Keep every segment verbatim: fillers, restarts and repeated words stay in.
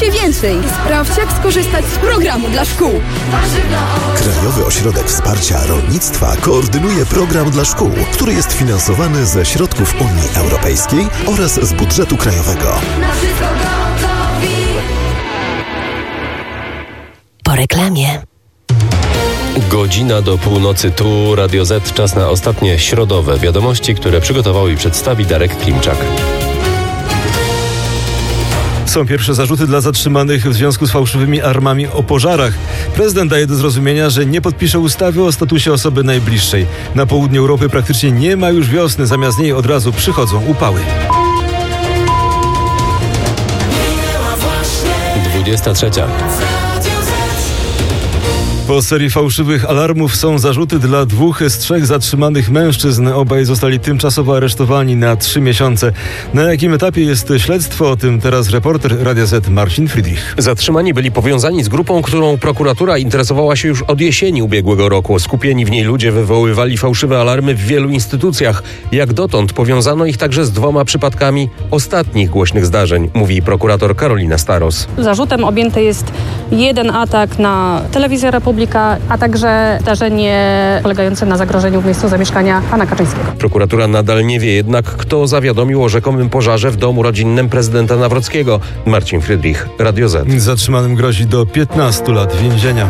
się więcej. Sprawdź, jak skorzystać z programu dla szkół. Krajowy Ośrodek Wsparcia Rolnictwa koordynuje program dla szkół, który jest finansowany ze środków Unii Europejskiej oraz z budżetu krajowego. Po reklamie. Godzina do północy, tu Radio Z, czas na ostatnie środowe wiadomości, które przygotował i przedstawi Darek Klimczak. Są pierwsze zarzuty dla zatrzymanych w związku z fałszywymi alarmami o pożarach. Prezydent daje do zrozumienia, że nie podpisze ustawy o statusie osoby najbliższej. Na południu Europy praktycznie nie ma już wiosny, zamiast niej od razu przychodzą upały. dwudziesta trzecia. Po serii fałszywych alarmów są zarzuty dla dwóch z trzech zatrzymanych mężczyzn. Obaj zostali tymczasowo aresztowani na trzy miesiące. Na jakim etapie jest śledztwo? O tym teraz reporter Radia Z Marcin Friedrich. Zatrzymani byli powiązani z grupą, którą prokuratura interesowała się już od jesieni ubiegłego roku. Skupieni w niej ludzie wywoływali fałszywe alarmy w wielu instytucjach. Jak dotąd powiązano ich także z dwoma przypadkami ostatnich głośnych zdarzeń, mówi prokurator Karolina Staros. Zarzutem objęty jest jeden atak na Telewizję Republika, a także zdarzenie polegające na zagrożeniu w miejscu zamieszkania pana Kaczyńskiego. Prokuratura nadal nie wie jednak, kto zawiadomił o rzekomym pożarze w domu rodzinnym prezydenta Nawrockiego. Marcin Friedrich, Radio Z. Zatrzymanym grozi do piętnastu lat więzienia.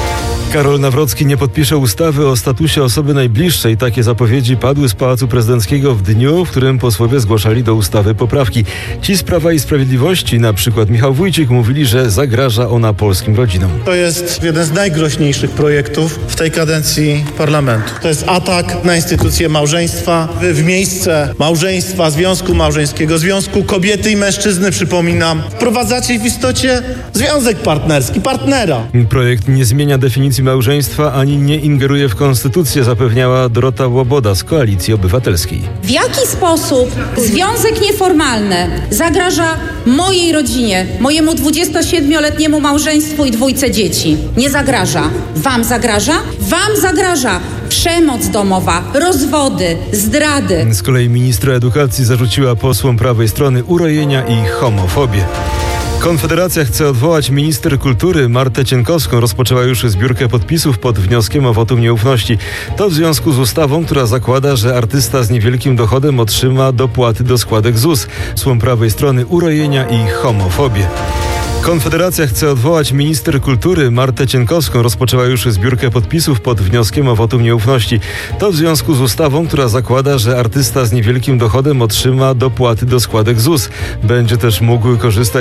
Karol Nawrocki nie podpisze ustawy o statusie osoby najbliższej. Takie zapowiedzi padły z Pałacu Prezydenckiego w dniu, w którym posłowie zgłaszali do ustawy poprawki. Ci z Prawa i Sprawiedliwości, na przykład Michał Wójcik, mówili, że zagraża ona polskim rodzinom. To jest jeden z najgroźniejszych projektów w tej kadencji parlamentu. To jest atak na instytucję małżeństwa, w miejsce małżeństwa, związku małżeńskiego, związku kobiety i mężczyzny, przypominam. Wprowadzacie w istocie związek partnerski, partnera. Projekt nie zmienia definicji małżeństwa ani nie ingeruje w konstytucję, zapewniała Dorota Łoboda z Koalicji Obywatelskiej. W jaki sposób związek nieformalny zagraża mojej rodzinie, mojemu dwudziestosiedmioletniemu małżeństwu i dwójce dzieci? Nie zagraża. Wam zagraża? Wam zagraża przemoc domowa, rozwody, zdrady. Z kolei ministra edukacji zarzuciła posłom prawej strony urojenia i homofobię. Konfederacja chce odwołać minister kultury Martę Cienkowską. Rozpoczęła już zbiórkę podpisów pod wnioskiem o wotum nieufności. To w związku z ustawą, która zakłada, że artysta z niewielkim dochodem otrzyma dopłaty do składek Z U S. Słom prawej strony urojenia i homofobię. Konfederacja chce odwołać minister kultury Martę Cienkowską. Rozpoczęła już zbiórkę podpisów pod wnioskiem o wotum nieufności. To w związku z ustawą, która zakłada, że artysta z niewielkim dochodem otrzyma dopłaty do składek Z U S. Będzie też mógł korzystać